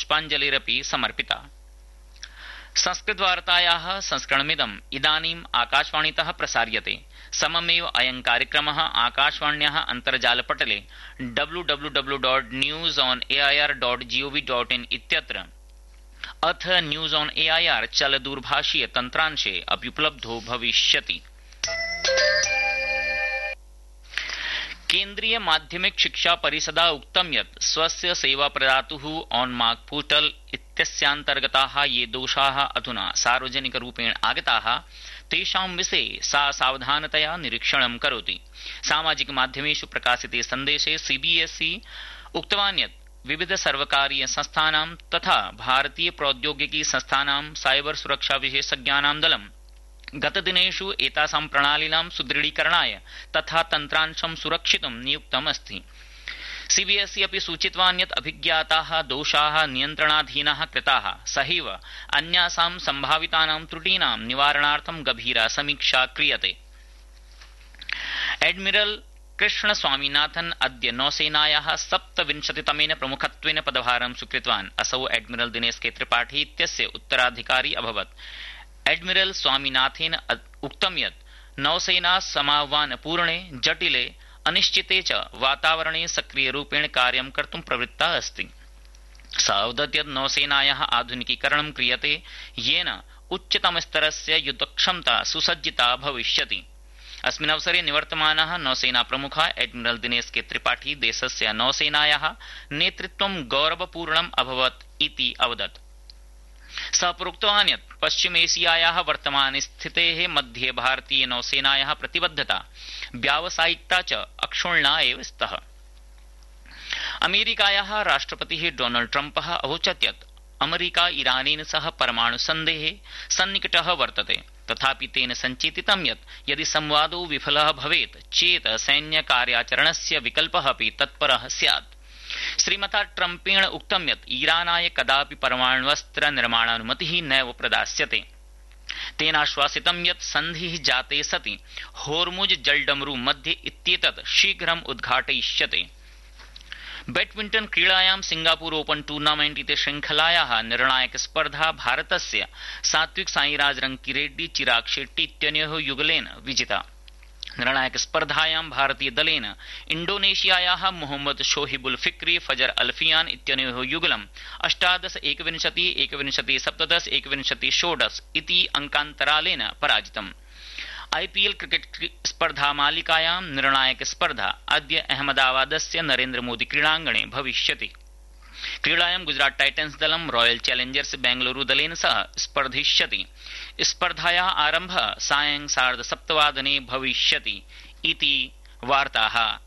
पुष्पाञ्जलिरपि समर्पिता। संस्कृतवार्तायाः संस्करणमिदम् इदानीम् आकाशवाणीतः प्रसार्यते। सममेव अयं कार्यक्रमः आकाशवाण्याः अन्तर्जालपटले www.newsonair.gov.in इत्यत्र अथ न्यूज ऑन एआईआर चलदूरभाषीय तन्त्रांशे अपि उपलब्धो भविष्यति। केन्द्रीय माध्यमिक शिक्षा परिषदा उक्तं यत् स्वस्य सेवाप्रदातुः ऑनमार्क पोर्टल इत्यस्यान्तर्गताः ये दोषाः अधुना सार्वजनिकरूपेण आगताः तेषां विषये सा सावधानतया निरीक्षणं करोति। सामाजिक माध्यमेषु प्रकाशिते सन्देशे सीबीएसई उक्तवान् यत् विविध सर्वकारीय संस्थानां तथा भारतीय प्रौद्योगिकी संस्थानां साइबर सुरक्षा विशेषज्ञानां दलं गतदिनेषु एतासां प्रणालीनां सुदृढीकरणाय तथा तन्त्रांशं सुरक्षितुं नियुक्तम् अस्ति। सीबीएसई अपि सूचितवान् यत् अभिज्ञाताः दोषाः नियन्त्रणाधीनाः कृताः, सहैव अन्यासां सम्भावितानां त्रुटीनां निवारणार्थं गभीरा समीक्षा क्रियते। एडमिरल कृष्ण स्वामीनाथन अद्य नौसेनायाः 27तमेन प्रमुखत्वेन पदभारं स्वीकृतवान्। असौ एडमिरल दिनेश के त्रिपाठी इत्यस्य उत्तराधिकारी अभवत्। एडमिरल स्वामीनाथेन उक्तं यत् नौसेना समाह्वानपूर्णे, जटिले, अनिश्चिते च वातावरणे सक्रियरूपेण कार्यं कर्तुं प्रवृत्ता अस्ति। स अवदत् यत् नौसेनायाः आधुनिकीकरणं क्रियते, येन उच्चतमस्तरस्य युद्धक्षमता सुसज्जिता भविष्यति। अस्मिन् अवसरे निवर्तमानः नौसेना प्रमुखः एडमिरल दिनेश के त्रिपाठी देशस्य नौसेनायाः नेतृत्वं गौरवपूर्णम् अभवत् इति अवदत्। सः प्रोक्तवान् यत् पश्चिमेशियायाः वर्तमानस्थितेः मध्ये भारतीय नौसेनायाः प्रतिबद्धता, व्यावसायिकता च अक्षुण्णा एव स्तः। अमेरिकायाः राष्ट्रपतिः डोनाल्ड ट्रम्पः अवोचत् यत् अमेरिका ईरानेन सह परमाणुसन्धेः सन्निकटः वर्तते। तथापि तेन सञ्चेतितं यत् यदि संवादो विफलः भवेत् चेत् सैन्यकार्याचरणस्य विकल्पः अपि तत्परः स्यात्। श्रीमता ट्रम्पेण उक्तं यत् ईरानाय कदापि परमाण्वस्त्र निर्माणानुमतिः नैव प्रदास्यते। तेनाश्वासितं यत् सन्धिः जाते सति होर्मुज जलडमरू मध्ये इत्येतत् शीघ्रम् उद्घाटयिष्यते। बैडमिण्टन क्रीडायां सिंगापुर ओपन टूर्नामेंट इति श्रृंखलायाः निर्णायक स्पर्धा भारतस्य सात्विक साईराज रंकीरेड्डी चिराग शेट्टी इत्यनयोः युगलेन विजिता। निर्णायक स्पर्धायां भारतीय दलेन इंडोनेशियायाः मोहम्मद शोहिबुल फिक्री फजर अल्फियान इत्यनयोः युगलम् 18-21, 21-17, 21-16 इति अंकान्तरालेन पराजितम्। आईपीएल क्रिकेट स्पर्धा मालिकायां निर्णायक स्पर्धा अद्य अहमदाबादस्य नरेन्द्र मोदी क्रीडाङ्गणे भविष्यति। क्रीडायां गुजरात टाइटन्स दलं रॉयल चैलेंजर्स बेंगलुरु दलेन सह स्पर्धिष्यति। स्पर्धायाः आरम्भः सायं 7:30 भविष्यति इति वार्ताः